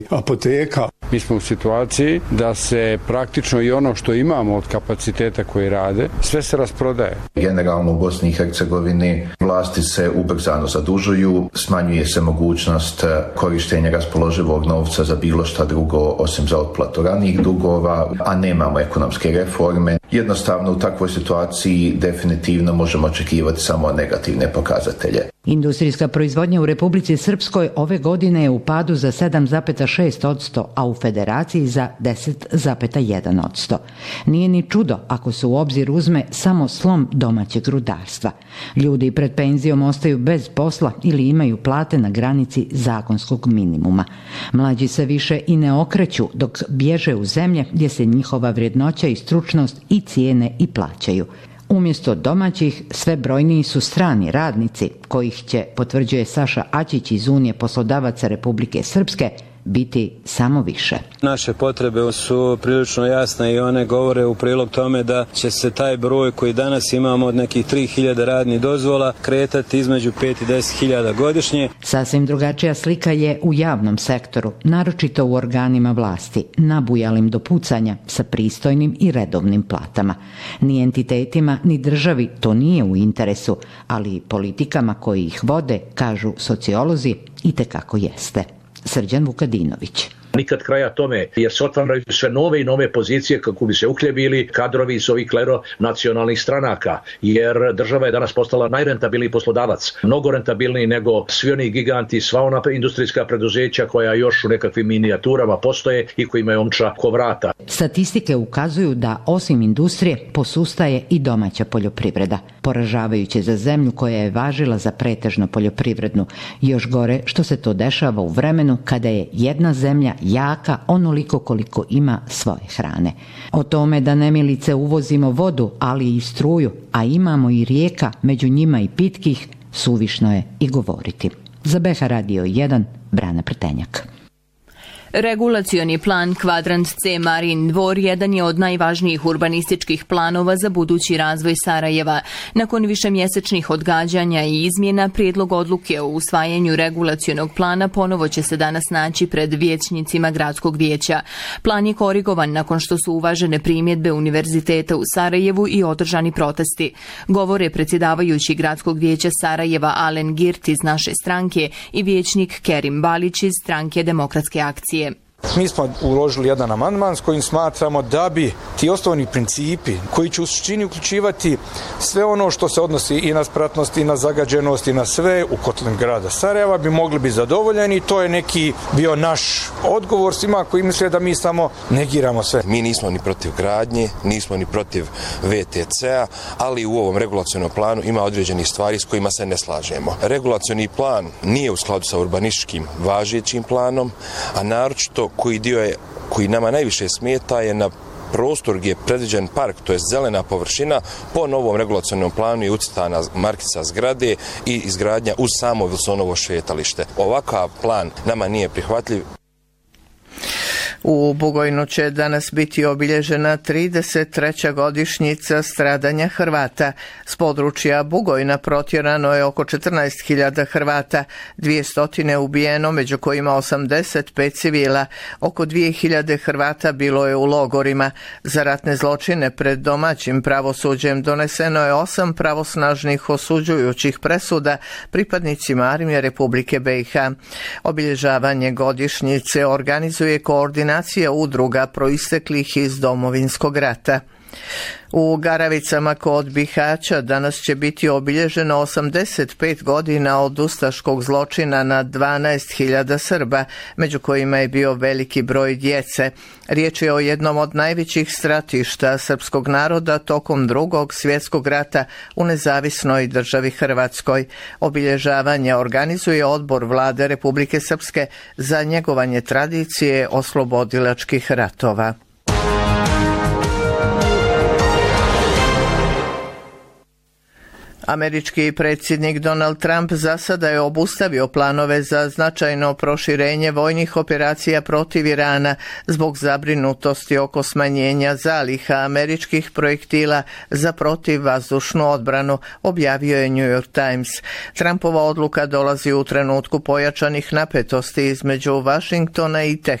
apoteka. Mi smo u situaciji da se praktično i ono što imamo od kapaciteta koji rade, sve se rasprodaje. Generalno u Bosni i Hercegovini vlasti se ubrzano zadužuju, smanjuje se mogućnost korištenja raspoloživog novca za bilo šta drugo osim za otplatu ranijih dugova, a nemamo ekonomske reforme. Jednostavno u takvoj situaciji definitivno možemo očekivati samo negativne pokazatelje. Industrijska proizvodnja u Republici Srpskoj ove godine je u padu za 7,6%, a u Federaciji za 10,1%. Nije ni čudo ako se u obzir uzme samo slom domaćeg rudarstva. Ljudi pred penzijom ostaju bez posla ili imaju plate na granici zakonskog minimuma. Mlađi se više i ne okreću dok bježe u zemlje gdje se njihova vrijednoća i stručnost i cijene i plaćaju. Umjesto domaćih, sve brojniji su strani radnici, kojih će, potvrđuje Saša Ačić iz Unije poslodavaca Republike Srpske, biti samo više. Naše potrebe su prilično jasne i one govore u prilog tome da će se taj broj koji danas imamo od nekih 3000 radnih dozvola kretati između 5 i 10.000 godišnje. Sasvim drugačija slika je u javnom sektoru, naročito u organima vlasti, nabujalim do pucanja sa pristojnim i redovnim platama. Ni entitetima, ni državi to nije u interesu, ali politikama koji ih vode, kažu sociolozi, itekako jeste. Srđan Vukadinović. Nikad kraja tome, jer se otvaraju sve nove i nove pozicije kako bi se uhljebili kadrovi iz ovih nacionalnih stranaka, jer država je danas postala najrentabilniji poslodavac, mnogo rentabilniji nego svi oni giganti, sva ona industrijska preduzeća koja još u nekakvim minijaturama postoje i kojima je omča ko vrata. Statistike ukazuju da osim industrije posustaje i domaća poljoprivreda. Poražavajuće za zemlju koja je važila za pretežno poljoprivrednu. Još gore što se to dešava u vremenu kada je jedna zemlja jaka onoliko koliko ima svoje hrane. O tome da nemilice uvozimo vodu, ali i struju, a imamo i rijeka, među njima i pitkih, suvišno je i govoriti. Za BH Radio 1, Brana Prtenjak. Regulacioni plan Kvadrant C Marin Dvor jedan je od najvažnijih urbanističkih planova za budući razvoj Sarajeva. Nakon višemjesečnih odgađanja i izmjena, prijedlog odluke o usvajanju regulacionog plana ponovo će se danas naći pred vijećnicima gradskog vijeća. Plan je korigovan nakon što su uvažene primjedbe Univerziteta u Sarajevu i održani protesti. Govore predsjedavajući gradskog vijeća Sarajeva Alen Girt iz naše stranke i vijećnik Kerim Balić iz stranke Demokratske akcije. Mi smo uložili jedan amandman s kojim smatramo da bi ti osnovni principi koji će u suštini uključivati sve ono što se odnosi i na spratnost i na zagađenost i na sve u kotlin grada Sarajeva bi mogli biti zadovoljeni. To je neki bio naš odgovor svima koji misle da mi samo negiramo sve. Mi nismo ni protiv gradnje, nismo ni protiv VTC-a, ali u ovom regulacionom planu ima određenih stvari s kojima se ne slažemo. Regulacioni plan nije u skladu sa urbanističkim važećim planom, a naročito koji nama najviše smeta je na prostor gdje je predviđen park, to je zelena površina, po novom regulacionom planu je ucrtana markica zgrade i izgradnja uz samo Wilsonovo šetalište. Ovakav plan nama nije prihvatljiv. U Bugojnu će danas biti obilježena 33. godišnjica stradanja Hrvata. S područja Bugojna protjerano je oko 14.000 Hrvata, 200 ubijeno, među kojima 85 civila. Oko 2.000 Hrvata bilo je u logorima. Za ratne zločine pred domaćim pravosuđem doneseno je 8 pravosnažnih osuđujućih presuda pripadnicima Armije Republike BiH. Obilježavanje godišnjice organizuje koordinacija udruga proisteklih iz Domovinskog rata. U Garavicama kod Bihaća danas će biti obilježeno 85 godina od ustaškog zločina na 12.000 Srba, među kojima je bio veliki broj djece. Riječ je o jednom od najvećih stratišta srpskog naroda tokom Drugog svjetskog rata u nezavisnoj državi Hrvatskoj. Obilježavanje organizuje Odbor Vlade Republike Srpske za njegovanje tradicije oslobodilačkih ratova. Američki predsjednik Donald Trump za sada je obustavio planove za značajno proširenje vojnih operacija protiv Irana zbog zabrinutosti oko smanjenja zaliha američkih projektila za protivvazdušnu odbranu, objavio je New York Times. Trumpova odluka dolazi u trenutku pojačanih napetosti između Vašingtona i